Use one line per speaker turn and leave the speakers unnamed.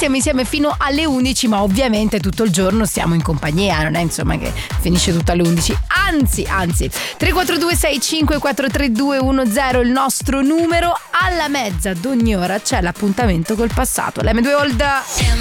stiamo insieme fino alle 11, ma ovviamente tutto il giorno stiamo in compagnia, non è insomma che finisce tutto alle 11, anzi 342 65 43210 il nostro numero. Alla mezza d'ogni ora c'è l'appuntamento col passato. L'M2 Old.